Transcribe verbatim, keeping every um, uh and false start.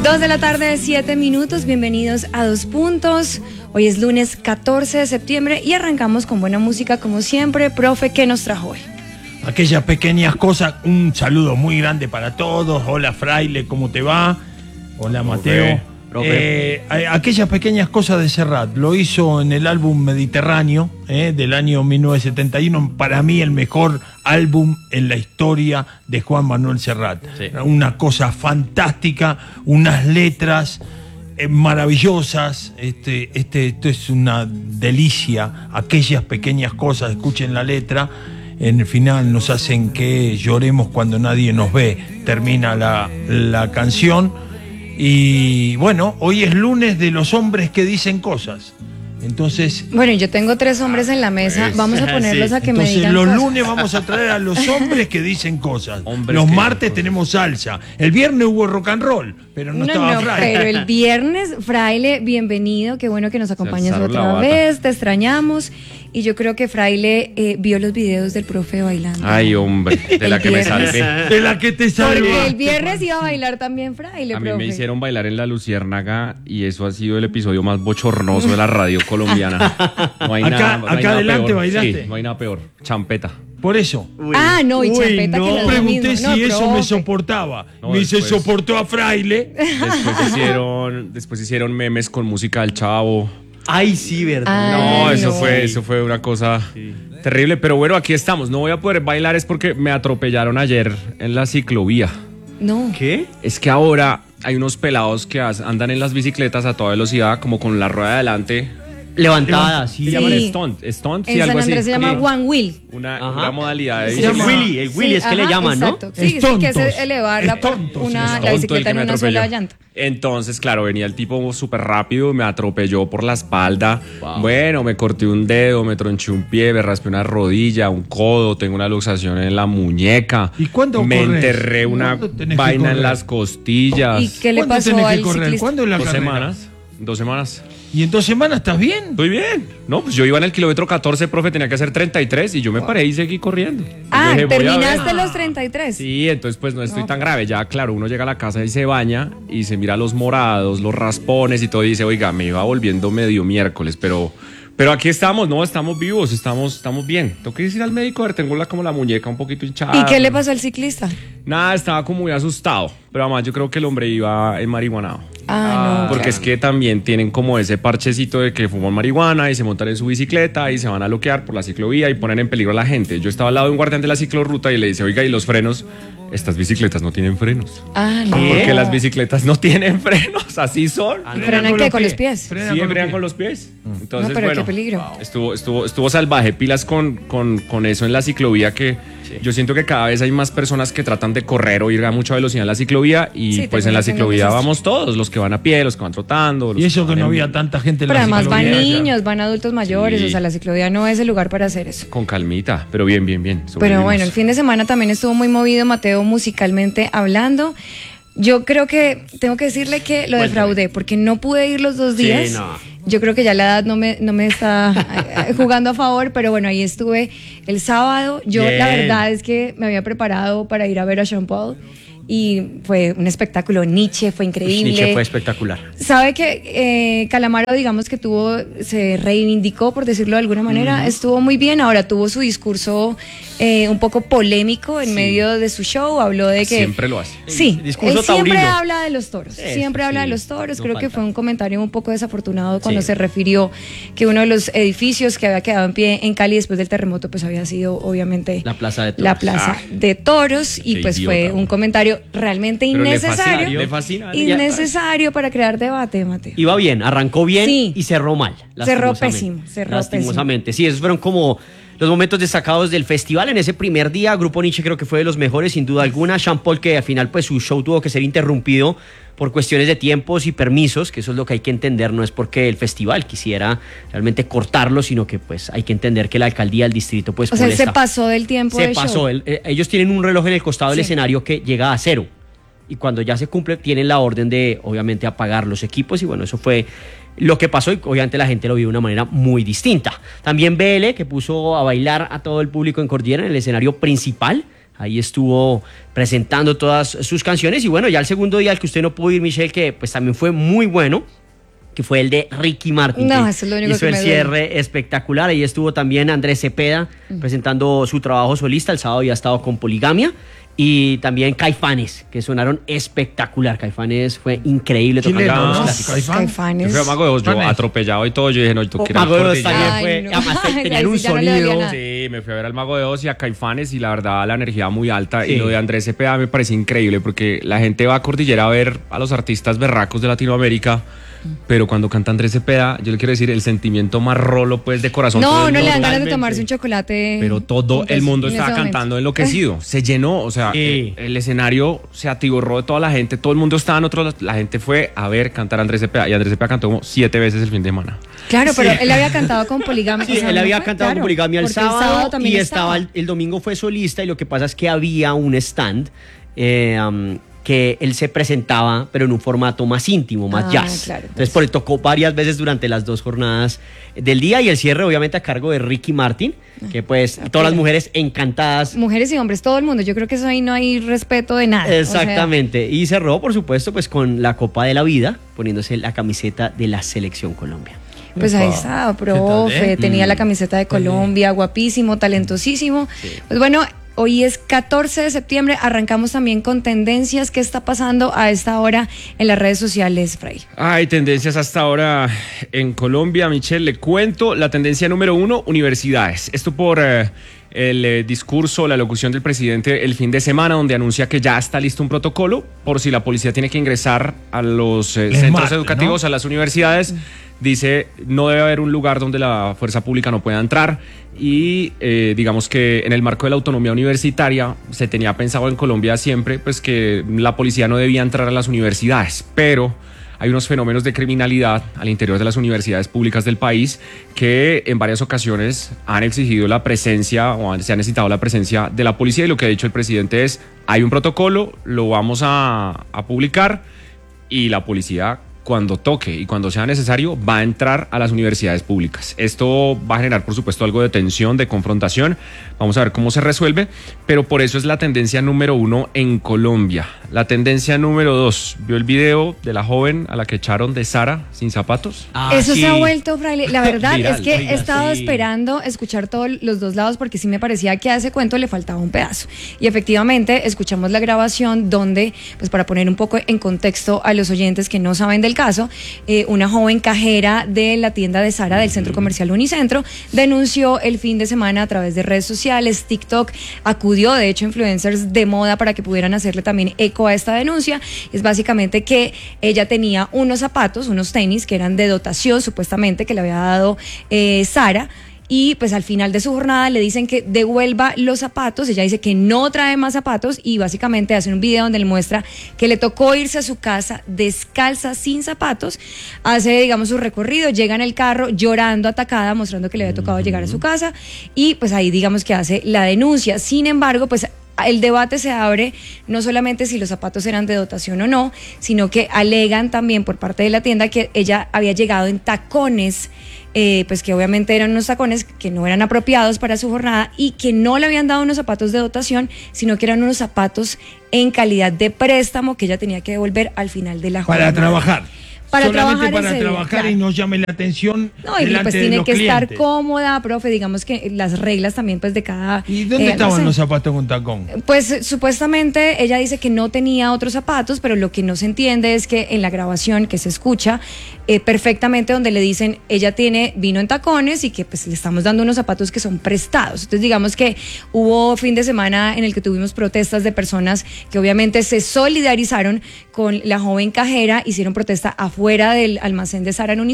Dos de la tarde, siete minutos, bienvenidos a Dos Puntos. Hoy es lunes catorce de septiembre y arrancamos con buena música como siempre. Profe, ¿qué nos trajo hoy? Aquellas pequeñas cosas, un saludo muy grande para todos. Hola Fraile, ¿cómo te va? Hola Mateo. Eh, aquellas pequeñas cosas de Serrat, lo hizo en el álbum Mediterráneo eh, del año mil novecientos setenta y uno, para mí el mejor álbum en la historia de Juan Manuel Serrat. Sí. Una cosa fantástica, unas letras eh, maravillosas, este, este, esto es una delicia, aquellas pequeñas cosas, escuchen la letra. En el final nos hacen que lloremos cuando nadie nos ve, termina la, la canción. Y bueno, hoy es lunes de los hombres que dicen cosas. Entonces. Bueno, yo tengo tres hombres en la mesa. Pues, vamos a ponerlos sí. a que Entonces, me digan los cosas. lunes vamos a traer a los hombres que dicen cosas. Hombres los que martes tenemos salsa. El viernes hubo rock and roll, pero no, no estaba no, Fraile. Pero el viernes, Fraile, bienvenido. Qué bueno que nos acompañes otra otra vez. Te extrañamos. Y yo creo que Fraile eh, vio los videos del profe bailando. Ay, hombre, de la que me salvé. De la que te salvé. Porque el viernes iba a bailar también Fraile, A mí profe. me hicieron bailar en La Luciérnaga y eso ha sido el episodio más bochornoso de la radio colombiana. No hay Acá- nada, no hay acá nada adelante peor. bailaste. Sí, no hay nada peor. Champeta. Por eso. Uy. Ah, no, y Uy, champeta no. que no es lo Pregunté mismo. si No, eso me profe. soportaba. No, me dice, después- soportó a Fraile. Después hicieron, después hicieron memes con música del Chavo. Ay, sí, verdad. No, Ay, eso no. fue, eso fue una cosa terrible. Pero bueno, aquí estamos. No voy a poder bailar es porque me atropellaron ayer en la ciclovía. No. ¿Qué? Es que ahora hay unos pelados que as- andan en las bicicletas a toda velocidad, como con la rueda de adelante. Levantada, sí. Se Sí. llaman stunt, stunt, sí, En algo San así. Andrés se llama como One Wheel. Una, Ajá. una modalidad de Es Se el llama- Willy, el Willy, Sí, es que le ajá, llaman, exacto. ¿no? Sí, sí, que es Estontos. elevar la, Estontos, una, sí. la tonto el bicicleta que en me una atropelló. sola llanta. Entonces, claro, venía el tipo súper rápido, me atropelló por la espalda. Wow. Bueno, me corté un dedo, me tronché un pie, me raspé una rodilla, un codo, tengo una luxación en la muñeca. ¿Y cuándo Me corres? enterré una ¿Cuándo tenés que vaina en correr? las costillas. ¿Y qué le ¿Cuándo pasó tenés que al correr? ciclista? ¿Cuándo es la Dos carrera? semanas. Dos semanas. ¿Y en dos semanas estás bien? Estoy bien. No, pues yo iba en el kilómetro catorce, profe, tenía que hacer treinta y tres y yo me paré y seguí corriendo. Ah, Yo dije, voy a ver. terminaste los treinta y tres. Sí, entonces pues no estoy No. tan grave. Ya, claro, uno llega a la casa y se baña y se mira los morados, los raspones y todo y dice, oiga, me iba volviendo medio miércoles, pero... Pero aquí estamos, no, estamos vivos, estamos, estamos bien. Tengo que ir al médico, a ver, tengo la, como la muñeca un poquito hinchada. ¿Y qué le pasó al ciclista? Nada, estaba como muy asustado. Pero además yo creo que el hombre iba en marihuanado. Ah, no. Porque claro. es que también tienen como ese parchecito de que fuman marihuana y se montan en su bicicleta y se van a bloquear por la ciclovía y ponen en peligro a la gente. Yo estaba al lado de un guardián de la ciclorruta y le dice, oiga, ¿y los frenos? Estas bicicletas no tienen frenos. Ah, no. Porque las bicicletas no tienen frenos, así son. ¿Y frenan qué? ¿Con los pies? Frena Sí, con frenan los con los pies. Entonces, No, pero bueno, qué peligro. Estuvo, estuvo, estuvo salvaje, pilas con, con, con eso en la ciclovía que yo siento que cada vez hay más personas que tratan de correr o ir a mucha velocidad en la ciclovía y Sí, pues te en la conocen en ciclovía esos- vamos todos, los que van a pie, los que van trotando. los Y eso que van no en- había tanta gente en Pero la además van ciclovía. niños, van adultos mayores, Sí. o sea, la ciclovía no es el lugar para hacer eso. Con calmita, pero bien, bien, bien. Pero sobrevivimos. bueno, el fin de semana también estuvo muy movido, Mateo, musicalmente hablando. Yo creo que tengo que decirle que lo defraudé, porque no pude ir los dos Sí, días. no. Yo creo que ya la edad no me, no me está eh, jugando a favor, pero bueno, ahí estuve el sábado. Yo Bien. la verdad es que me había preparado para ir a ver a Sean Paul y fue un espectáculo. Nietzsche fue increíble. Nietzsche fue espectacular. Sabe que eh, Calamaro, digamos que tuvo, se reivindicó, por decirlo de alguna manera, estuvo muy bien. Ahora tuvo su discurso eh, un poco polémico en medio de su show, habló de que... Siempre lo hace. Sí, Discurso él siempre taurino. habla de los toros, Eso, siempre habla sí, de los toros. no Creo que falta. fue un comentario un poco desafortunado cuando Sí. se refirió que uno de los edificios que había quedado en pie en Cali después del terremoto pues había sido obviamente La Plaza de Toros. la plaza Ah. de toros y Qué pues idiota, fue güey. un comentario realmente Pero le fascina, innecesario, le fascina. innecesario para crear debate, Mateo. Iba bien, arrancó bien Sí. y cerró mal. Cerró lastimosamente. pésimo, cerró Lastimosamente. Sí, esos fueron como los momentos destacados del festival en ese primer día. Grupo Nietzsche creo que fue de los mejores, sin duda alguna. Sean Paul, que al final pues su show tuvo que ser interrumpido por cuestiones de tiempos y permisos, que eso es lo que hay que entender, no es porque el festival quisiera realmente cortarlo, sino que pues hay que entender que la alcaldía, el distrito, pues O sea, él se molesta. pasó del tiempo Se del pasó. show. El- eh, ellos tienen un reloj en el costado del Sí. escenario que llega a cero. Y cuando ya se cumple, tienen la orden de, obviamente, apagar los equipos. Y bueno, eso fue lo que pasó y obviamente la gente lo vio de una manera muy distinta. También B L, que puso a bailar a todo el público en Cordillera en el escenario principal Ahí estuvo presentando todas sus canciones y bueno, ya el segundo día al que usted no pudo ir, Michelle, que pues también fue muy bueno, que fue el de Ricky Martin. No, que eso es lo único hizo que el me cierre duele. espectacular. Ahí estuvo también Andrés Cepeda mm. presentando su trabajo solista. El sábado había estado con Poligamia. Y también Caifanes, que sonaron espectacular. Caifanes fue increíble tocando no, los no, clásicos. Caifán. Caifanes. Yo fui a Mago de Oz, yo Caifanes. atropellado y todo. Yo dije, no, yo Oh, quiero Mago de Oz cordillera. también Ay, fue. no. Además, Ay, tenían ahí un sí ya no le dolía sonido. nada. Sí, me fui a ver al Mago de Oz y a Caifanes y la verdad la energía muy alta. Sí. Y lo de Andrés Cepeda me parece increíble porque la gente va a Cordillera a ver a los artistas berracos de Latinoamérica. Pero cuando canta Andrés Cepeda, yo le quiero decir el sentimiento más rolo, pues, de corazón. No, Todo no le dan ganas de totalmente. tomarse un chocolate. Pero todo Entonces, el mundo en estaba ese momento. cantando enloquecido. Se llenó, o sea, Sí. el, el escenario se atiborró de toda la gente. Todo el mundo estaba en otro. La gente fue a ver cantar a Andrés Cepeda. Y Andrés Cepeda cantó como siete veces el fin de semana. Claro, pero él había cantado con Poligamia. Sí, o sea, él ¿no había fue? cantado Claro, con Poligamia el porque sábado, también y estaba el, el domingo fue solista y lo que pasa es que había un stand eh, um, que él se presentaba pero en un formato más íntimo, más Ah, jazz. claro, Entonces por él tocó varias veces durante las dos jornadas del día y el cierre obviamente a cargo de Ricky Martin, que pues todas las mujeres encantadas. Mujeres y hombres, todo el mundo. Yo creo que eso ahí no hay respeto de nada. Exactamente. Y cerró, por supuesto, pues con la Copa de la Vida, poniéndose la camiseta de la Selección Colombia. O sea, pues ahí Epa. estaba, ¿Qué tal, profe, eh? tenía Mm. la camiseta de Colombia, guapísimo, talentosísimo. Sí. Pues bueno, hoy es catorce de septiembre, arrancamos también con tendencias. ¿Qué está pasando a esta hora en las redes sociales, Fray? Hay tendencias hasta ahora en Colombia, Michelle. Le cuento la tendencia número uno, universidades. Esto por eh, el eh, discurso, la locución del presidente el fin de semana, donde anuncia que ya está listo un protocolo por si la policía tiene que ingresar a los eh, Les centros mata, educativos, ¿no? a las universidades. Dice, no debe haber un lugar donde la fuerza pública no pueda entrar y eh, digamos que en el marco de la autonomía universitaria se tenía pensado en Colombia siempre pues que la policía no debía entrar a las universidades, pero hay unos fenómenos de criminalidad al interior de las universidades públicas del país que en varias ocasiones han exigido la presencia o han- se ha necesitado la presencia de la policía y lo que ha dicho el presidente es, hay un protocolo, lo vamos a, a publicar y la policía cuando toque y cuando sea necesario va a entrar a las universidades públicas. Esto va a generar, por supuesto, algo de tensión, de confrontación. Vamos a ver cómo se resuelve, pero por eso es la tendencia número uno en Colombia. La tendencia número dos, ¿vio el video de la joven a la que echaron de Sara sin zapatos? Ah, Eso sí. se ha vuelto, Fraile. La verdad Viral, es que oiga, he estado sí. esperando escuchar todos los dos lados porque sí me parecía que a ese cuento le faltaba un pedazo. Y efectivamente escuchamos la grabación donde, pues para poner un poco en contexto a los oyentes que no saben del caso, eh, una joven cajera de la tienda de Sara del centro comercial Unicentro denunció el fin de semana a través de redes sociales, TikTok, acudió de hecho influencers de moda para que pudieran hacerle también eco a esta denuncia. Es básicamente que ella tenía unos zapatos, unos tenis que eran de dotación supuestamente que le había dado eh, Sara. Y pues al final de su jornada le dicen que devuelva los zapatos, ella dice que no trae más zapatos y básicamente hacen un video donde le muestra que le tocó irse a su casa descalza, sin zapatos, hace digamos su recorrido, llega en el carro llorando, atacada, mostrando que le había tocado llegar a su casa y pues ahí digamos que hace la denuncia. Sin embargo, pues el debate se abre no solamente si los zapatos eran de dotación o no, sino que alegan también por parte de la tienda que ella había llegado en tacones, eh, pues que obviamente eran unos tacones que no eran apropiados para su jornada y que no le habían dado unos zapatos de dotación, sino que eran unos zapatos en calidad de préstamo que ella tenía que devolver al final de la jornada. Para trabajar. Para Solamente trabajar para ese día, trabajar claro. y no llame la atención. No, y delante pues de tiene los que estar clientes. cómoda, profe, digamos que las reglas también pues de cada... ¿Y dónde eh, estaban no sé. los zapatos con tacón? Pues eh, supuestamente ella dice que no tenía otros zapatos, pero lo que no se entiende es que en la grabación que se escucha eh, perfectamente donde le dicen ella tiene vino en tacones y que pues le estamos dando unos zapatos que son prestados. Entonces digamos que hubo fin de semana en el que tuvimos protestas de personas que obviamente se solidarizaron con la joven cajera, hicieron protesta afuera del almacén de Sara en Unicentro